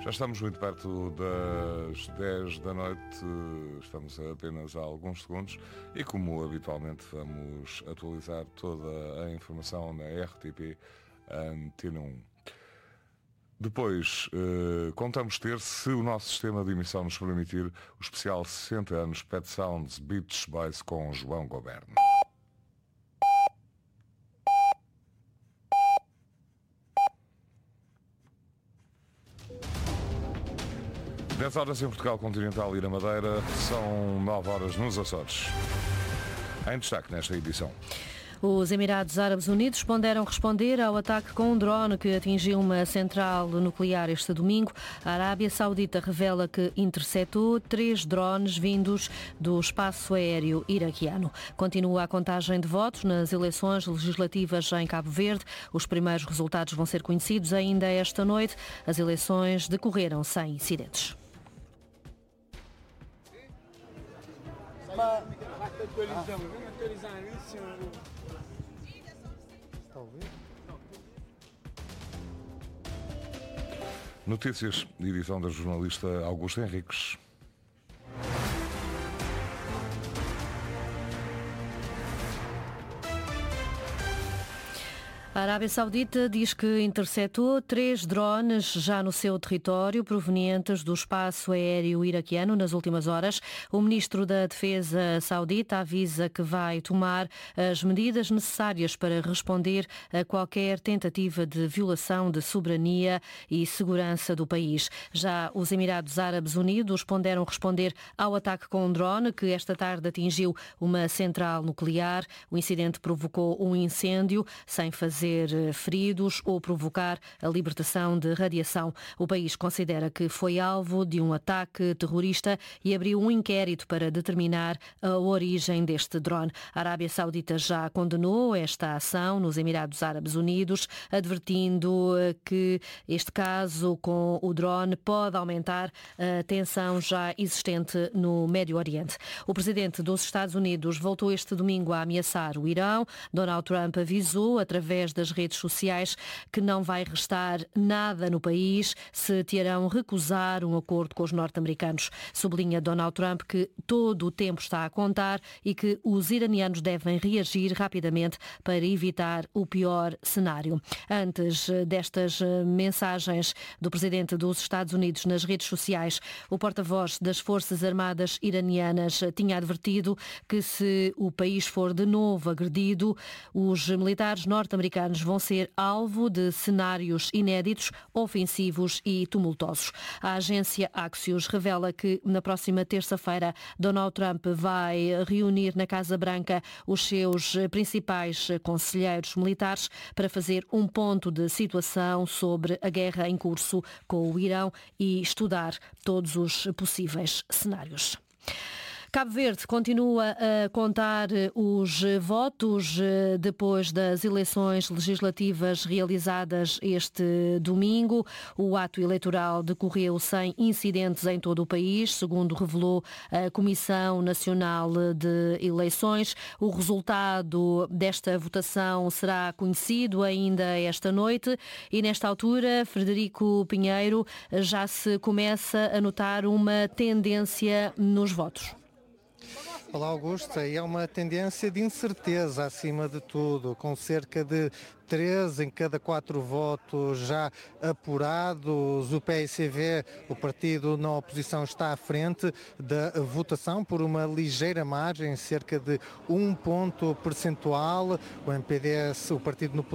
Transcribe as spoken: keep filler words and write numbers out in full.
Já estamos muito perto das dez da noite, estamos apenas há alguns segundos e, como habitualmente, vamos atualizar toda a informação na R T P Antena um. Depois, eh, contamos ter, se o nosso sistema de emissão nos permitir, o especial sessenta anos Pet Sounds Beach Boys com João Goberno. dez horas em Portugal Continental e na Madeira, são nove horas nos Açores. Em destaque nesta edição. Os Emirados Árabes Unidos ponderam responder ao ataque com um drone que atingiu uma central nuclear este domingo. A Arábia Saudita revela que interceptou três drones vindos do espaço aéreo iraquiano. Continua a contagem de votos nas eleições legislativas em Cabo Verde. Os primeiros resultados vão ser conhecidos ainda esta noite. As eleições decorreram sem incidentes. Notícias, edição da jornalista Augusta Henriques. A Arábia Saudita diz que interceptou três drones já no seu território, provenientes do espaço aéreo iraquiano nas últimas horas. O ministro da Defesa saudita avisa que vai tomar as medidas necessárias para responder a qualquer tentativa de violação de soberania e segurança do país. Já os Emirados Árabes Unidos ponderam responder ao ataque com um drone que esta tarde atingiu uma central nuclear. O incidente provocou um incêndio sem fazer feridos ou provocar a libertação de radiação. O país considera que foi alvo de um ataque terrorista e abriu um inquérito para determinar a origem deste drone. A Arábia Saudita já condenou esta ação nos Emirados Árabes Unidos, advertindo que este caso com o drone pode aumentar a tensão já existente no Médio Oriente. O presidente dos Estados Unidos voltou este domingo a ameaçar o Irão. Donald Trump avisou, através das redes sociais, que não vai restar nada no país se te irão recusar um acordo com os norte-americanos. Sublinha Donald Trump que todo o tempo está a contar e que os iranianos devem reagir rapidamente para evitar o pior cenário. Antes destas mensagens do presidente dos Estados Unidos nas redes sociais, o porta-voz das Forças Armadas iranianas tinha advertido que, se o país for de novo agredido, os militares norte-americanos vão ser alvo de cenários inéditos, ofensivos e tumultuosos. A agência Axios revela que na próxima terça-feira Donald Trump vai reunir na Casa Branca os seus principais conselheiros militares para fazer um ponto de situação sobre a guerra em curso com o Irão e estudar todos os possíveis cenários. Cabo Verde continua a contar os votos depois das eleições legislativas realizadas este domingo. O ato eleitoral decorreu sem incidentes em todo o país, segundo revelou a Comissão Nacional de Eleições. O resultado desta votação será conhecido ainda esta noite e, nesta altura, Frederico Pinheiro, já se começa a notar uma tendência nos votos. Olá, Augusta. É uma tendência de incerteza acima de tudo, com cerca de três em cada quatro votos já apurados. O P S V, o partido na oposição, está à frente da votação por uma ligeira margem, cerca de um ponto percentual. O M P D S, o partido no